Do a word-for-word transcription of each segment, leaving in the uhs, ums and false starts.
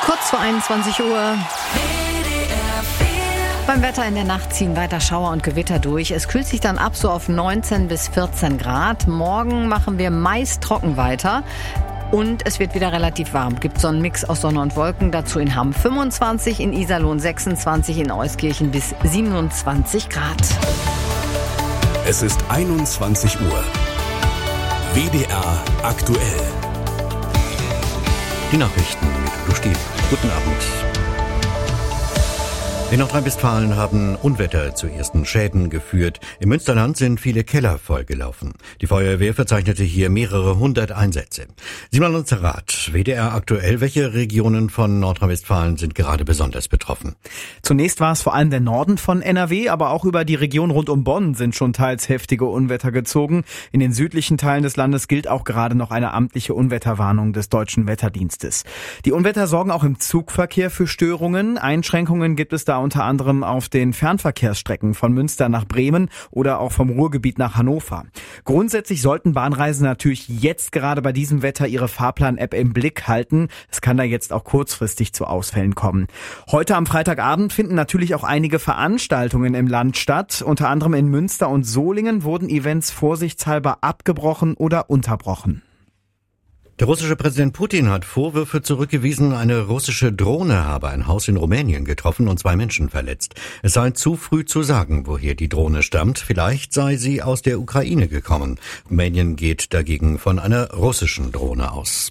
Kurz vor einundzwanzig Uhr. Beim Wetter in der Nacht ziehen weiter Schauer und Gewitter durch. Es kühlt sich dann ab so auf neunzehn bis vierzehn Grad. Morgen machen wir meist trocken weiter. Und es wird wieder relativ warm. Gibt so einen Mix aus Sonne und Wolken. Dazu in Hamm fünfundzwanzig, in Iserlohn sechsundzwanzig, in Euskirchen bis siebenundzwanzig Grad. Es ist einundzwanzig Uhr. W D R aktuell. Die Nachrichten mit Udo Stieb. Guten Abend. In Nordrhein-Westfalen haben Unwetter zu ersten Schäden geführt. Im Münsterland sind viele Keller vollgelaufen. Die Feuerwehr verzeichnete hier mehrere hundert Einsätze. Simon Lanzerath, W D R aktuell. Welche Regionen von Nordrhein-Westfalen sind gerade besonders betroffen? Zunächst war es vor allem der Norden von N R W, aber auch über die Region rund um Bonn sind schon teils heftige Unwetter gezogen. In den südlichen Teilen des Landes gilt auch gerade noch eine amtliche Unwetterwarnung des Deutschen Wetterdienstes. Die Unwetter sorgen auch im Zugverkehr für Störungen. Einschränkungen gibt es da unter anderem auf den Fernverkehrsstrecken von Münster nach Bremen oder auch vom Ruhrgebiet nach Hannover. Grundsätzlich sollten Bahnreisende natürlich jetzt gerade bei diesem Wetter ihre Fahrplan-App im Blick halten. Es kann da jetzt auch kurzfristig zu Ausfällen kommen. Heute am Freitagabend finden natürlich auch einige Veranstaltungen im Land statt. Unter anderem in Münster und Solingen wurden Events vorsichtshalber abgebrochen oder unterbrochen. Der russische Präsident Putin hat Vorwürfe zurückgewiesen, eine russische Drohne habe ein Haus in Rumänien getroffen und zwei Menschen verletzt. Es sei zu früh zu sagen, woher die Drohne stammt. Vielleicht sei sie aus der Ukraine gekommen. Rumänien geht dagegen von einer russischen Drohne aus.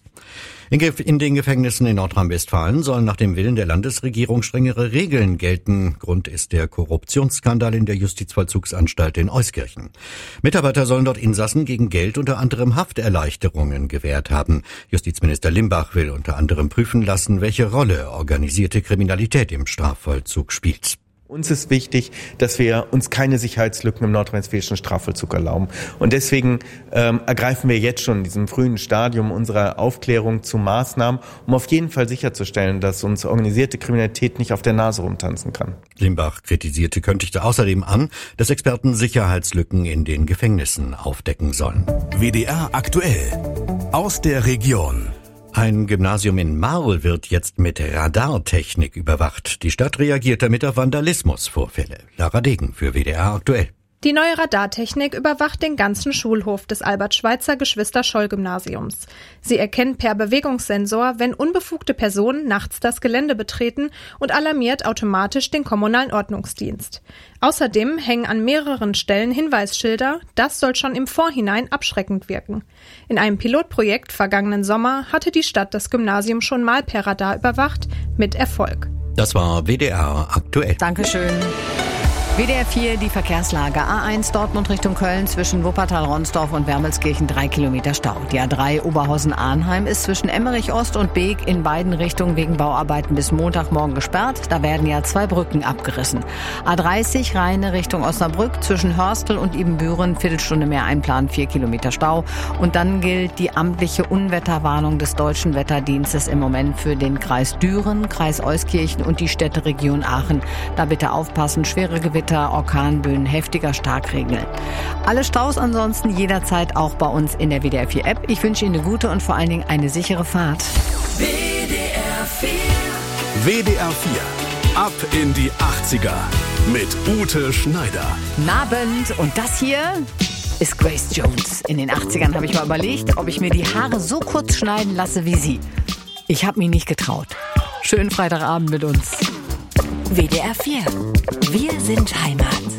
In den Gefängnissen in Nordrhein-Westfalen sollen nach dem Willen der Landesregierung strengere Regeln gelten. Grund ist der Korruptionsskandal in der Justizvollzugsanstalt in Euskirchen. Mitarbeiter sollen dort Insassen gegen Geld unter anderem Hafterleichterungen gewährt haben. Justizminister Limbach will unter anderem prüfen lassen, welche Rolle organisierte Kriminalität im Strafvollzug spielt. Uns ist wichtig, dass wir uns keine Sicherheitslücken im nordrhein-westfälischen Strafvollzug erlauben. Und deswegen ähm, ergreifen wir jetzt schon in diesem frühen Stadium unserer Aufklärung zu Maßnahmen, um auf jeden Fall sicherzustellen, dass uns organisierte Kriminalität nicht auf der Nase rumtanzen kann. Limbach kritisierte, kündigte außerdem an, dass Experten Sicherheitslücken in den Gefängnissen aufdecken sollen. W D R aktuell. Aus der Region. Ein Gymnasium in Marl wird jetzt mit Radartechnik überwacht. Die Stadt reagiert damit auf Vandalismusvorfälle. Lara Degen für W D R aktuell. Die neue Radartechnik überwacht den ganzen Schulhof des Albert-Schweitzer-Geschwister-Scholl-Gymnasiums. Sie erkennt per Bewegungssensor, wenn unbefugte Personen nachts das Gelände betreten und alarmiert automatisch den kommunalen Ordnungsdienst. Außerdem hängen an mehreren Stellen Hinweisschilder. Das soll schon im Vorhinein abschreckend wirken. In einem Pilotprojekt vergangenen Sommer hatte die Stadt das Gymnasium schon mal per Radar überwacht, mit Erfolg. Das war W D R aktuell. Dankeschön. W D R vier, die Verkehrslage. A eins Dortmund Richtung Köln zwischen Wuppertal-Ronsdorf und Wermelskirchen drei Kilometer Stau. Die A drei Oberhausen-Arnheim ist zwischen Emmerich-Ost und Beek in beiden Richtungen wegen Bauarbeiten bis Montagmorgen gesperrt. Da werden ja zwei Brücken abgerissen. A dreißig Rheine Richtung Osnabrück zwischen Hörstel und Ibbenbüren Viertelstunde mehr einplanen, vier Kilometer Stau. Und dann gilt die amtliche Unwetterwarnung des Deutschen Wetterdienstes im Moment für den Kreis Düren, Kreis Euskirchen und die Städteregion Aachen. Da bitte aufpassen, schwere Gewitter, Orkanböen, heftiger Starkregen. Alle Staus ansonsten jederzeit auch bei uns in der W D R vier App. Ich wünsche Ihnen eine gute und vor allen Dingen eine sichere Fahrt. W D R vier. W D R vier. Ab in die achtziger mit Ute Schneider. Guten Abend. Und das hier ist Grace Jones. In den achtzigern habe ich mal überlegt, ob ich mir die Haare so kurz schneiden lasse wie sie. Ich habe mich nicht getraut. Schönen Freitagabend mit uns. W D R vier. Wir sind Heimat.